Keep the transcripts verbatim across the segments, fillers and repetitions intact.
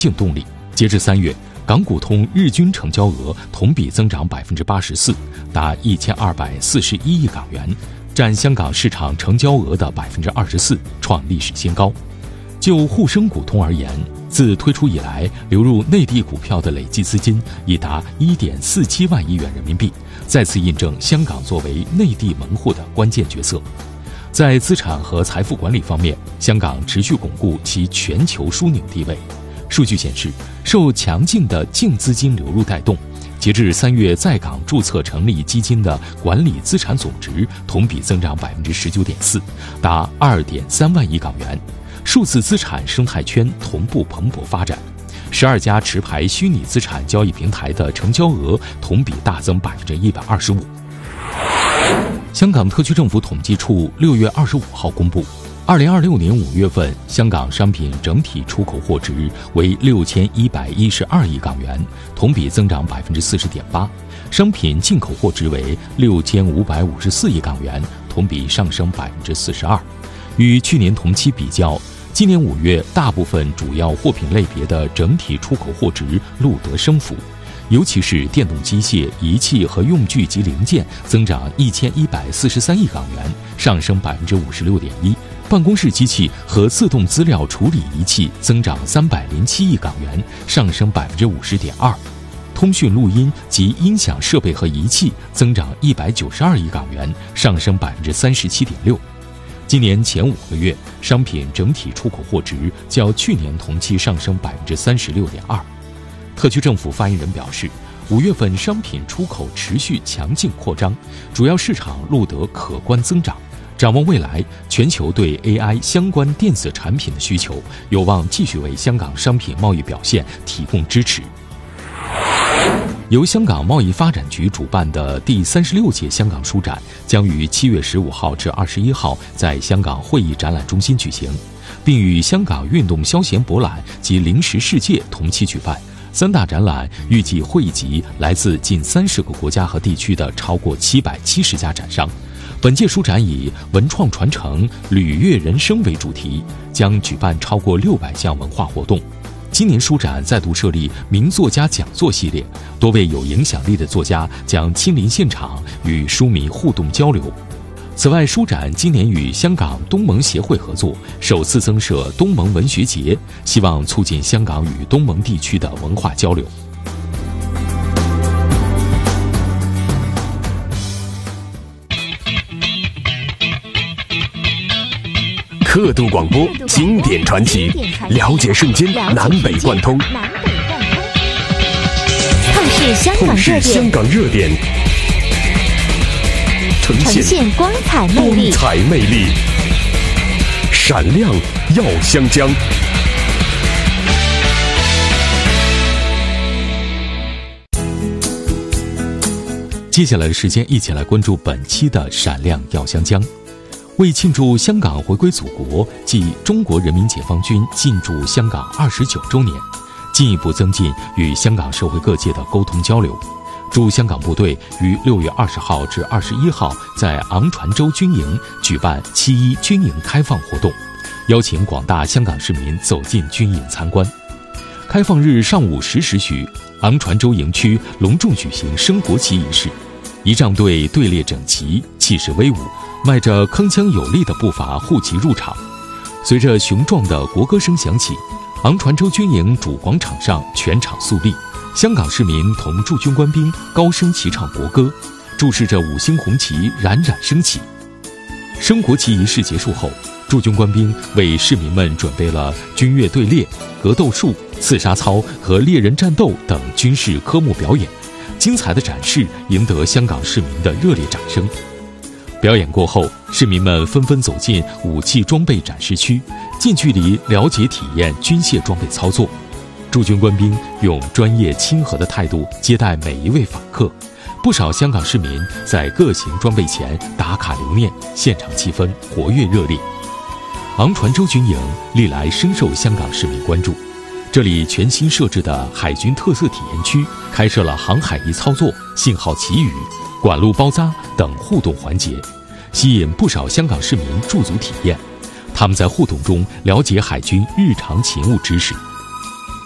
性动力。截至三月，港股通日均成交额同比增长百分之八十四，达一千二百四十一亿港元，占香港市场成交额的百分之二十四，创历史新高。就沪深股通而言，自推出以来，流入内地股票的累计资金已达一点四七万亿元人民币，再次印证香港作为内地门户的关键角色。在资产和财富管理方面，香港持续巩固其全球枢纽地位。数据显示，受强劲的净资金流入带动，截至三月在港注册成立基金的管理资产总值同比增长百分之十九点四，达二点三万亿港元。数字资产生态圈同步蓬勃发展，十二家持牌虚拟资产交易平台的成交额同比大增百分之一百二十五。香港特区政府统计处六月二十五号公布，二零二六年五月份，香港商品整体出口货值为六千一百一十二亿港元，同比增长百分之四十点八；商品进口货值为六千五百五十四亿港元，同比上升百分之四十二。与去年同期比较，今年五月大部分主要货品类别的整体出口货值录得升幅，尤其是电动机械、仪器和用具及零件增长一千一百四十三亿港元，上升百分之五十六点一；办公室机器和自动资料处理仪器增长三百零七亿港元，上升百分之五十点二；通讯录音及音响设备和仪器增长一百九十二亿港元，上升百分之三十七点六。今年前五个月，商品整体出口货值较去年同期上升百分之三十六点二。特区政府发言人表示，五月份商品出口持续强劲扩张，主要市场录得可观增长。展望未来，全球对 A I 相关电子产品的需求有望继续为香港商品贸易表现提供支持。由香港贸易发展局主办的第三十六届香港书展将于七月十五号至二十一号在香港会议展览中心举行，并与香港运动消闲博览及零食世界同期举办。三大展览预计汇集来自近三十个国家和地区的超过七百七十家展商。本届书展以文创传承、旅悦人生为主题，将举办超过六百项文化活动。今年书展再度设立名作家讲座系列，多位有影响力的作家将亲临现场与书迷互动交流。此外，书展今年与香港东盟协会合作，首次增设东盟文学节，希望促进香港与东盟地区的文化交流。 刻度广播，经典传奇，了解瞬间南北贯通。 透视香港热点， 香港热点，呈呈现光彩魅力， 光彩魅力，闪亮耀香江。 接下来的时间，一起来关注本期的闪亮耀香江。为庆祝香港回归祖国暨中国人民解放军进驻香港二十九周年，进一步增进与香港社会各界的沟通交流，驻香港部队于六月二十号至二十一号在昂船洲军营举办七一军营开放活动，邀请广大香港市民走进军营参观。开放日上午十时许，昂船洲营区隆重举行升国旗仪式，仪仗队队列整齐，气势威武，迈着铿锵有力的步伐护旗入场。随着雄壮的国歌声响起，昂船洲军营主广场上全场肃立，香港市民同驻军官兵高声齐唱国歌，注视着五星红旗冉冉升起。升国旗仪式结束后，驻军官兵为市民们准备了军乐队列、格斗术、刺杀操和猎人战斗等军事科目表演，精彩的展示赢得香港市民的热烈掌声。表演过后，市民们纷纷走进武器装备展示区，近距离了解体验军械装备操作。驻军官兵用专业亲和的态度接待每一位访客，不少香港市民在各型装备前打卡留念，现场气氛活跃热烈。昂船洲军营历来深受香港市民关注，这里全新设置的海军特色体验区开设了航海仪操作、信号祈雨、管路包扎等互动环节，吸引不少香港市民驻足体验。他们在互动中了解海军日常勤务知识。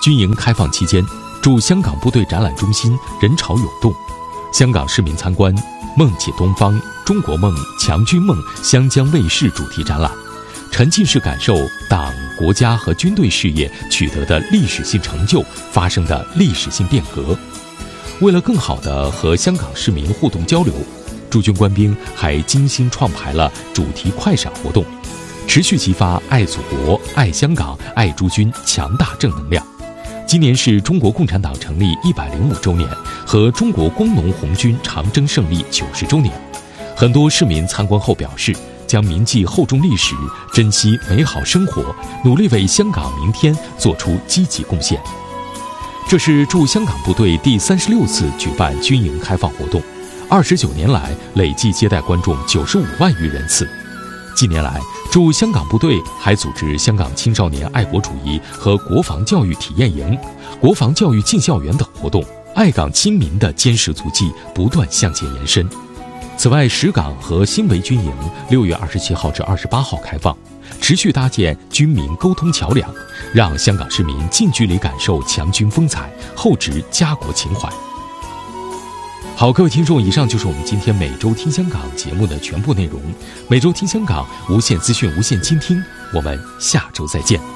军营开放期间，驻香港部队展览中心人潮涌动，香港市民参观《梦起东方》《中国梦》《强军梦》湘江卫视主题展览，沉浸式感受党、国家和军队事业取得的历史性成就发生的历史性变革。为了更好地和香港市民互动交流，驻军官兵还精心创排了主题快闪活动，持续激发爱祖国、爱香港、爱诸军强大正能量。今年是中国共产党成立一百零五周年和中国工农红军长征胜利九十周年，很多市民参观后表示，将铭记厚重历史，珍惜美好生活，努力为香港明天做出积极贡献。这是驻香港部队第三十六次举办军营开放活动，二十九年来累计接待观众九十五万余人次。近年来，驻香港部队还组织香港青少年爱国主义和国防教育体验营、国防教育进校园等活动，爱港亲民的坚实足迹不断向前延伸。此外，石岗和新围军营六月二十七号至二十八号开放，持续搭建军民沟通桥梁，让香港市民近距离感受强军风采，厚植家国情怀。好，各位听众，以上就是我们今天每周听香港节目的全部内容。每周听香港，无限资讯，无限倾听，我们下周再见。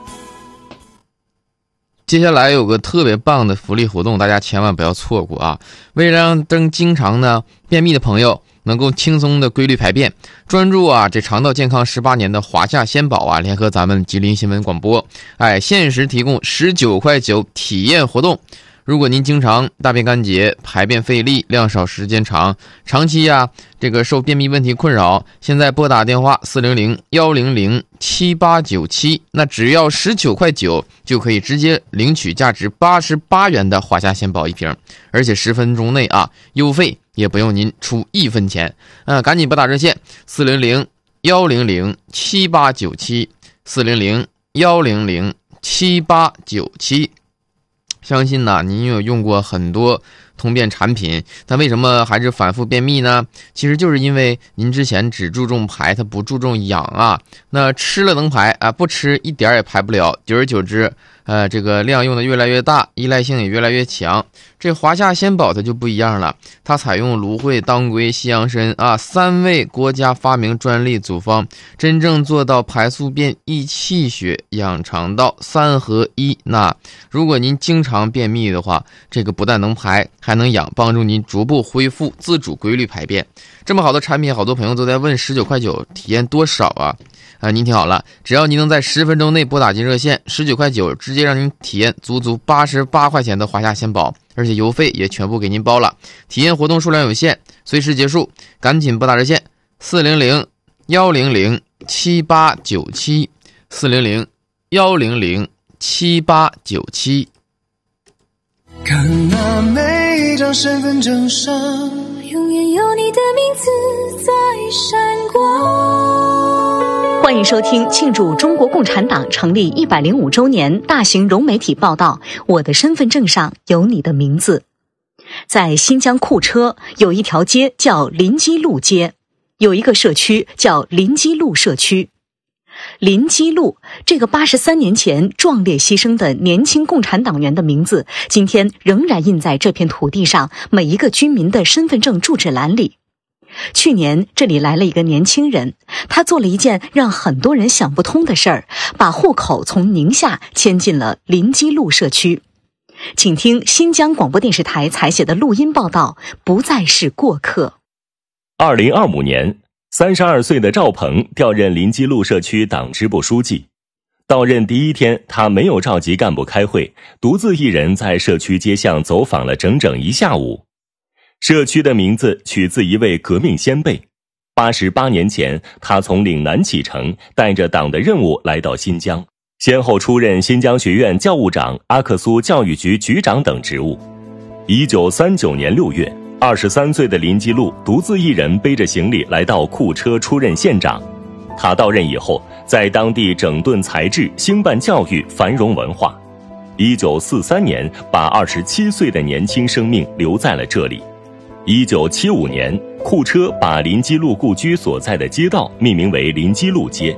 接下来有个特别棒的福利活动，大家千万不要错过啊！为了让正经常呢便秘的朋友能够轻松的规律排便，专注啊这肠道健康十八年的华夏仙宝啊，联合咱们吉林新闻广播，哎，限时提供十九块九体验活动。如果您经常大便干结、排便费力、量少时间长，长期呀、啊、这个受便秘问题困扰，现在拨打电话四零零一零零七八九七，那只要十九块九就可以直接领取价值八十八元的华夏仙宝一瓶，而且十分钟内啊邮费也不用您出一分钱。啊，赶紧拨打热线四零零一零零七八九七，四零零一零零七八九七。相信呢，您有用过很多通便产品，但为什么还是反复便秘呢？其实就是因为您之前只注重排，它不注重养啊。那吃了能排啊，不吃一点也排不了。久而久之，呃，这个量用的越来越大，依赖性也越来越强。这华夏仙宝它就不一样了，它采用芦荟、当归、西洋参啊三味国家发明专利组方，真正做到排宿便、益气血、养肠道三合一。那如果您经常便秘的话，这个不但能排，还能养，帮助您逐步恢复自主规律排便。这么好的产品，好多朋友都在问十九块九体验多少啊？啊，您听好了，只要您能在十分钟内拨打进热线，十九块九直接让您体验足足八十八块钱的华夏仙宝，而且邮费也全部给您包了。体验活动数量有限，随时结束，赶紧拨打热线四零零一零零七八九七，四零零一零零七八九七。 看那每一张身份证上，永远有你的名字在闪光。 欢迎收听庆祝中国共产党成立一百零五周年大型融媒体报道《我的身份证上有你的名字》。在新疆库车有一条街叫临基路街，有一个社区叫临基路社区。临基路这个八十三年前壮烈牺牲的年轻共产党员的名字，今天仍然印在这片土地上每一个居民的身份证住址栏里。去年这里来了一个年轻人，他做了一件让很多人想不通的事儿，把户口从宁夏迁进了临基路社区。请听新疆广播电视台采写的录音报道，不再是过客。 二零二五年，三十二岁的赵鹏调任临基路社区党支部书记。到任第一天，他没有召集干部开会，独自一人在社区街巷走访了整整一下午。社区的名字取自一位革命先辈。八十八年前，他从岭南启程，带着党的任务来到新疆，先后出任新疆学院教务长、阿克苏教育局局长等职务。一九三九年六月，二十三岁的临基路独自一人背着行李来到库车出任县长。他到任以后，在当地整顿财制，兴办教育，繁荣文化。一九四三年，把二十七岁的年轻生命留在了这里。一九七五年，库车把临基路故居所在的街道命名为临基路街。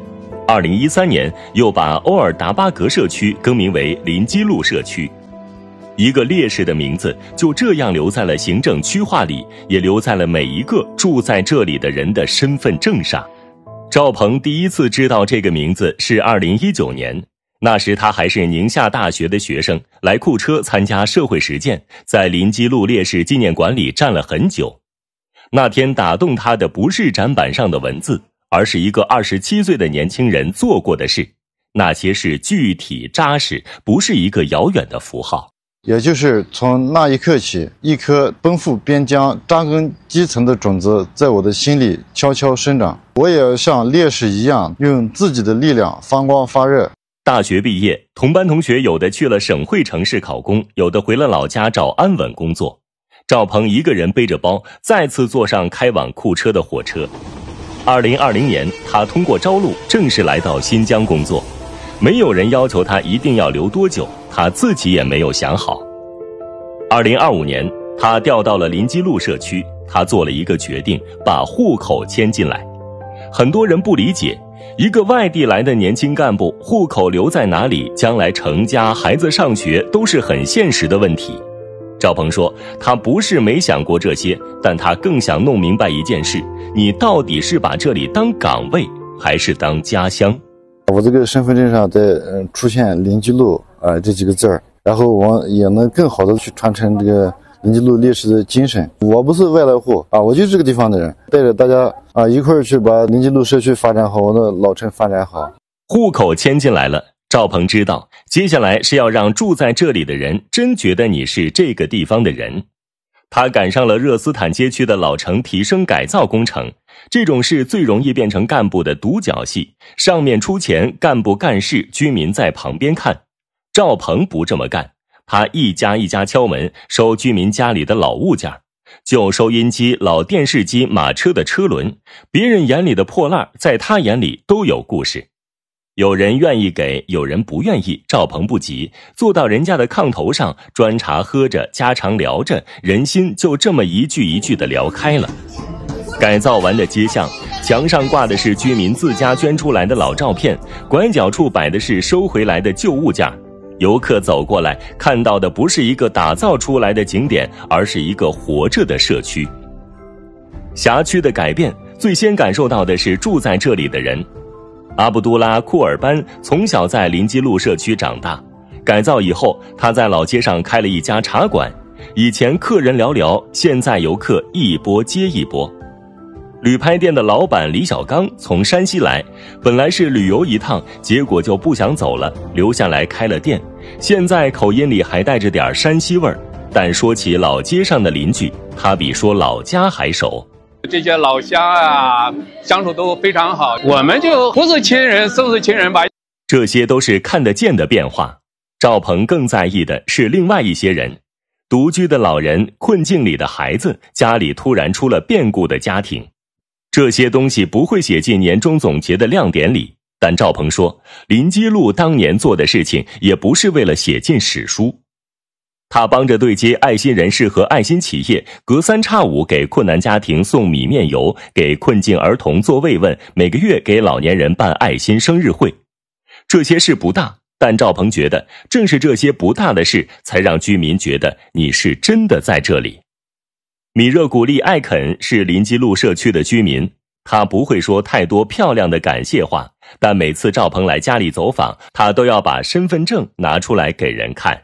二零一三年又把欧尔达巴格社区更名为林基路社区。一个烈士的名字就这样留在了行政区划里，也留在了每一个住在这里的人的身份证上。赵鹏第一次知道这个名字是二零一九年，那时他还是宁夏大学的学生，来库车参加社会实践，在林基路烈士纪念馆里站了很久。那天打动他的不是展板上的文字，而是一个二十七岁的年轻人做过的事，那些是具体扎实，不是一个遥远的符号。 也就是从那一刻起，一颗奔赴边疆、扎根基层的种子在我的心里悄悄生长。我也要像烈士一样，用自己的力量发光发热。 大学毕业，同班同学有的去了省会城市考公，有的回了老家找安稳工作。赵鹏一个人背着包，再次坐上开往库车的火车。二零二零年，他通过招录正式来到新疆工作。没有人要求他一定要留多久，他自己也没有想好。二零二五年，他调到了林基路社区，他做了一个决定，把户口迁进来。很多人不理解，一个外地来的年轻干部，户口留在哪里，将来成家、孩子上学都是很现实的问题。赵鹏说，他不是没想过这些，但他更想弄明白一件事，你到底是把这里当岗位，还是当家乡？ 我这个身份证上在呃出现林基路啊、呃、这几个字儿，然后我也能更好的去传承这个林基路烈士的精神。我不是外来户啊，我就是这个地方的人，带着大家啊一块儿去把林基路社区发展好，我的老城发展好。 户口迁进来了，赵鹏知道接下来是要让住在这里的人真觉得你是这个地方的人。他赶上了热斯坦街区的老城提升改造工程，这种事最容易变成干部的独角戏，上面出钱，干部干事，居民在旁边看。赵鹏不这么干，他一家一家敲门，收居民家里的老物件，旧收音机、老电视机、马车的车轮，别人眼里的破烂，在他眼里都有故事。有人愿意给，有人不愿意，赵鹏不急，坐到人家的炕头上，端茶喝着，家常聊着，人心就这么一句一句的聊开了。改造完的街巷，墙上挂的是居民自家捐出来的老照片，拐角处摆的是收回来的旧物件。游客走过来，看到的不是一个打造出来的景点，而是一个活着的社区。辖区的改变，最先感受到的是住在这里的人。阿卜杜拉·库尔班从小在林基路社区长大，改造以后，他在老街上开了一家茶馆。以前客人寥寥，现在游客一波接一波。旅拍店的老板李小刚从山西来，本来是旅游一趟，结果就不想走了，留下来开了店。现在口音里还带着点山西味儿，但说起老街上的邻居，他比说老家还熟。 这些老乡啊，相处都非常好，我们就不是亲人胜似亲人吧。 这些都是看得见的变化。赵鹏更在意的是另外一些人，独居的老人，困境里的孩子，家里突然出了变故的家庭。这些东西不会写进年终总结的亮点里，但赵鹏说，林基路当年做的事情也不是为了写进史书。他帮着对接爱心人士和爱心企业，隔三差五给困难家庭送米面油，给困境儿童做慰问，每个月给老年人办爱心生日会。这些事不大，但赵鹏觉得正是这些不大的事，才让居民觉得你是真的在这里。米热古利艾肯是林基路社区的居民，他不会说太多漂亮的感谢话，但每次赵鹏来家里走访，他都要把身份证拿出来给人看。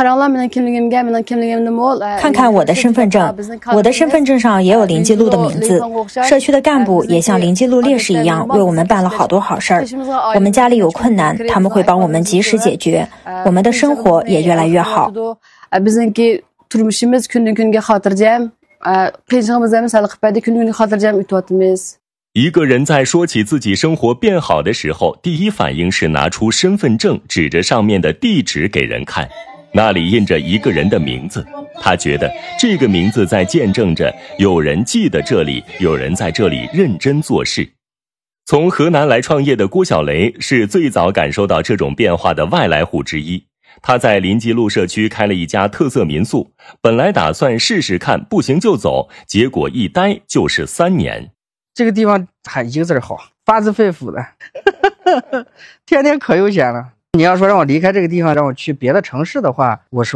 看看我的身份证，我的身份证上也有林基路的名字。社区的干部也像林基路烈士一样，为我们办了好多好事儿。我们家里有困难，他们会帮我们及时解决，我们的生活也越来越好。 一个人在说起自己生活变好的时候，第一反应是拿出身份证，指着上面的地址给人看。那里印着一个人的名字，他觉得这个名字在见证着有人记得这里，有人在这里认真做事。从河南来创业的郭小雷是最早感受到这种变化的外来户之一。他在林基路社区开了一家特色民宿，本来打算试试看，不行就走，结果一待就是三年。 这个地方还一个字好，发自肺腑的，天天可悠闲了。你要说让我离开这个地方，让我去别的城市的话，我是